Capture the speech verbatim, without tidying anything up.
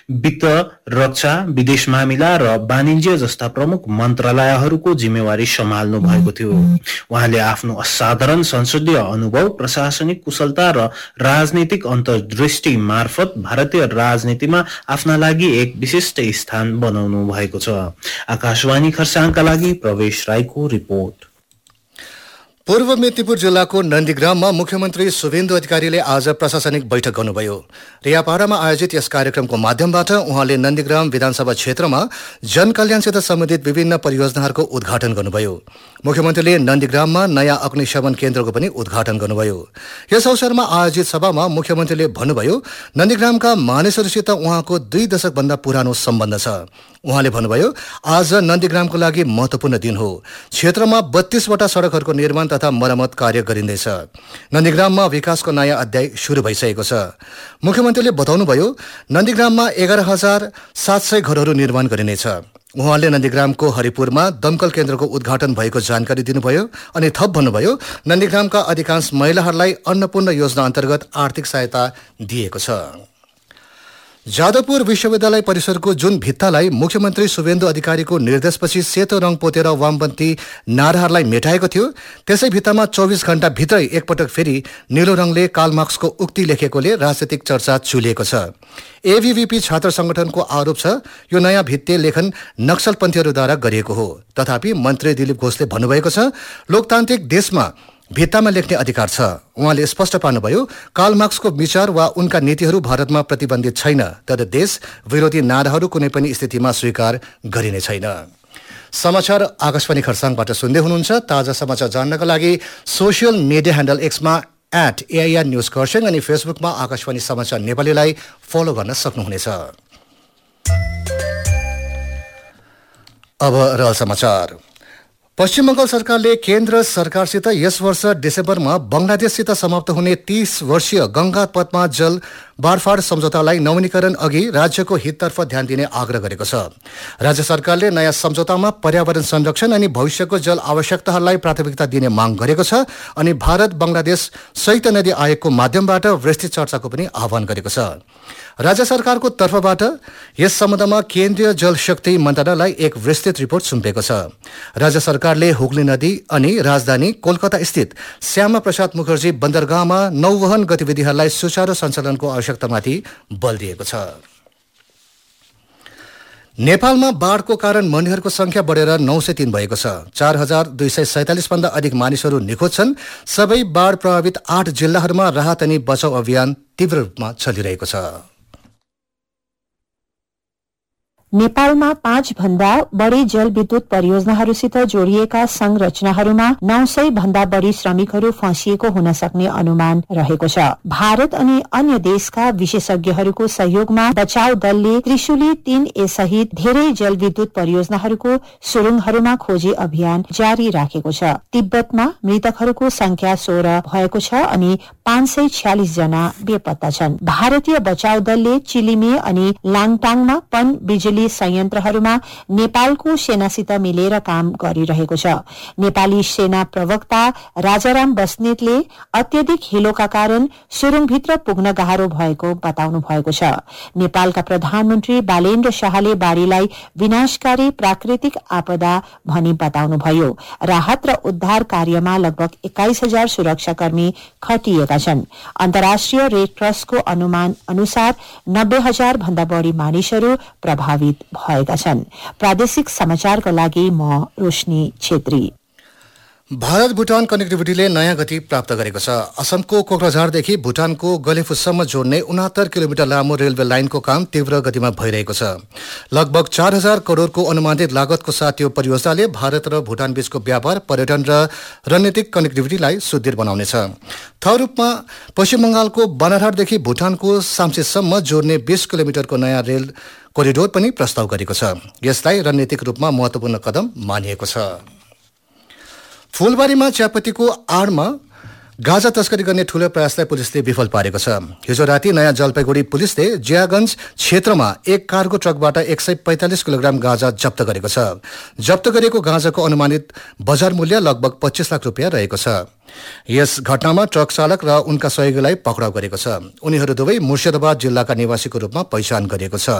वित्त, रक्षा, विदेश मामिला र वाणिज्य जस्ता प्रमुख मन्त्रालयहरूको जिम्मेवारी सम्हाल्नु भएको थियो। उहाँले आफ्नो असाधारण संसदीय अनुभव, प्रशासनिक कुशलता र राजनीतिक अन्तर्दृष्टि मार्फत भारतीय राजनीतिमा आफ्ना लागि एक विशिष्ट स्थान बनाउनु भएको छ। आकाशवाणी खरसाङका लागि प्रवेश राईको रिपोर्ट। पूर्व मेदिनीपुर जिल्लाको नन्दीग्राममा मुख्यमन्त्री शुभेन्दु अधिकारीले आज प्रशासनिक बैठक गर्नुभयो। रियापाडामा आयोजित यस कार्यक्रमको माध्यमबाट उहाँले नन्दीग्राम विधानसभा क्षेत्रमा जनकल्याणसित सम्बन्धित विभिन्न परियोजनाहरूको उद्घाटन गर्नुभयो। मुख्यमन्त्रीले नन्दीग्राममा नयाँ अग्निशमन केन्द्रको पनि उद्घाटन गर्नुभयो। यस अवसरमा आयोजित सभामा मुख्यमन्त्रीले भन्नुभयो, नन्दीग्रामका मानिसहरूसित उहाँको दुई दशकभन्दा पुरानो सम्बन्ध छ। उहाँले भन्नुभयो, आज नन्दीग्रामको लागि महत्वपूर्ण दिन हो। क्षेत्रमा बत्तीसवटा सड़कहरूको निर्माण तथा मरम्मत कार्य गरिँदैछ। नन्दीग्राममा विकासको नयाँ अध्याय शुरू भइसकेको छ। मुख्यमन्त्रीले बताउनुभयो, नन्दीग्राममा एघार हजार सात सय घरहरू निर्माण गरिनेछ। उहाँले नन्दीग्रामको हरिपुरमा दमकल केन्द्रको उद्घाटन भएको जानकारी दिनुभयो अनि थप भन्नुभयो, नन्दीग्रामका अधिकांश महिलाहरूलाई अन्नपूर्ण योजना अन्तर्गत आर्थिक सहायता दिएको छ। जादवपुर विश्वविद्यालय परिसरको जुन भित्तालाई मुख्यमन्त्री शुभेन्दु अधिकारीको निर्देशपछि सेतो रङ पोतेर वामपन्थी नाराहरूलाई मेटाएको थियो, त्यसै भित्तामा चौबिस घण्टा भित्रै एकपटक फेरि नीलो रङले कार्लमार्क्सको उक्ति लेखेकोले राजनीतिक चर्चा चुलिएको छ। एबीवीपी छात्र संगठनको आरोप छ, यो नयाँ भित्ते लेखन नक्सलपन्थीहरूद्वारा गरिएको हो। तथापि मन्त्री दिलीप घोषले भन्नुभएको छ, लोकतान्त्रिक देशमा भित्तामा लेख्ने अधिकार छ। उहाँले स्पष्ट पार्नुभयो, कार्लमार्क्सको विचार वा उनका नीतिहरू भारतमा प्रतिबन्धित छैन, तर देश विरोधी नाराहरू कुनै पनि स्थितिमा स्वीकार गरिने छैन। समाचार आकाशवाणी खरसाङबाट सुन्दै हुनुहुन्छ। ताजा समाचार जान्नका लागि social media handle एक्समा at AIR news Kurseong अनि फेसबुकमा आकाशवाणी समाचार नेपालीलाई फलो गर्न सक्नुहुनेछ। अब रहल समाचार। पश्चिम बंगाल सरकारले केन्द्र सरकारसित यस वर्ष डिसेम्बरमा बंगलादेशसित समाप्त हुने तीस वर्षीय गंगा पद्मा जल बाँडफाँड सम्झौतालाई नवीनीकरण अघि राज्यको हिततर्फ ध्यान दिने आग्रह गरेको छ। राज्य सरकारले नयाँ सम्झौतामा पर्यावरण संरक्षण अनि भविष्यको जल आवश्यकताहरूलाई प्राथमिकता दिने माग गरेको छ अनि भारत बंगलादेश संयुक्त नदी आयोगको माध्यमबाट विस्तृत चर्चाको पनि आह्वान गरेको छ। राज्य सरकारको तर्फबाट यस सम्बन्धमा केन्द्रीय जल शक्ति मन्त्रालयलाई एक विस्तृत रिपोर्ट सुम्पिएको छ। राज्य सरकारले हुगली नदी अनि राजधानी कोलकाता स्थित श्यामा प्रसाद मुखर्जी बन्दरगाहमा नौवहन गतिविधिहरूलाई सुचारू सञ्चालनको आवश्यकतामाथि बल दिएको छ। नेपालमा बाढ़को कारण मर्नेहरूको संख्या बढेर नौ सय तीन भएको छ। चार हजार दुई सय सैंतालिस भन्दा अधिक मानिसहरू निखोज छन्। सबै बाढ़ प्रभावित आठ जिल्लाहरूमा राहत अनि बचाउ अभियान तीव्र रूपमा चलिरहेको छ। नेपालमा पाँच भन्दा बढ़ी जलविद्युत परियोजनाहरूसित जोडिएका संरचनाहरूमा नौ सय भन्दा बढ़ी श्रमिकहरू फँसिएको हुन सक्ने अनुमान रहेको छ। भारत अनि अन्य देशका विशेषज्ञहरूको सहयोगमा बचाव दलले त्रिशुली तीन ए सहित धेरै जलविद्युत परियोजनाहरूको सुरुङहरूमा खोजी अभियान जारी राखेको छ। तिब्बतमा मृतकहरूको संख्या सोह्र भएको छ अनि पाँच सय छ्यालिस जना बेपत्ता छन्। भारतीय बचाव दलले चिलिमे अनि लाङटाङमा पन बिजुली संयन्त्रहरूमा नेपालको सेनासित मिलेर काम गरिरहेको छ। नेपाली सेना प्रवक्ता राजाराम बस्नेतले अत्यधिक हिलोका कारण सुरुङभित्र पुग्न गाह्रो भएको बताउनु भएको छ। नेपालका प्रधानमन्त्री बालेन्द्र शाहले बाढीलाई विनाशकारी प्राकृतिक आपदा भनी बताउनुभयो। राहत र उद्धार कार्यमा लगभग एक्काइस हजार सुरक्षाकर्मी खटिएका छन्। अन्तर्राष्ट्रिय रेड क्रसको अनुमान अनुसार नब्बे हजार भन्दा बढ़ी मानिसहरू प्रभावित भएका छन्। प्रादेशिक समाचारका लागि म रोशनी छेत्री। भारत भुटान कनेक्टिभिटीले नयाँ गति प्राप्त गरेको छ। असमको कोक्राझारदेखि भुटानको गलेफुसम्म जोड्ने उनात्तर किलोमिटर लामो रेलवे लाइनको काम तीव्र गतिमा भइरहेको छ। लगभग चार हजार करोड़को अनुमानित लागतको साथ यो परियोजनाले भारत र भुटान बीचको व्यापार, पर्यटन र रणनीतिक कनेक्टिभिटीलाई सुदृढ बनाउनेछ। थप रूपमा पश्चिम बंगालको बानारहाटदेखि भुटानको साम्चेसम्म जोड्ने बीस किलोमिटरको नयाँ रेल कोरिडोर पनि प्रस्ताव गरेको छ। यसलाई रणनीतिक रूपमा महत्वपूर्ण कदम मानिएको छ। फूलबारीमा चियापत्तीको आडमा गाजा तस्करी गर्ने ठूलो प्रयासलाई पुलिसले विफल पारेको छ। हिजो राति नयाँ जलपाइगुडी पुलिसले जियागंज क्षेत्रमा एक कारको ट्रकबाट एक सय पैंतालिस किलोग्राम गाजा जफ्त गरेको छ। जफ्त गरेको गाजाको अनुमानित बजार मूल्य लगभग पच्चीस लाख रुपियाँ रहेको छ। यस घटनामा ट्रक चालक र उनका सहयोगीलाई पक्राउ गरेको छ। उनीहरू दुवै मुर्शिदाबाद जिल्लाका निवासीको रूपमा पहिचान गरिएको छ।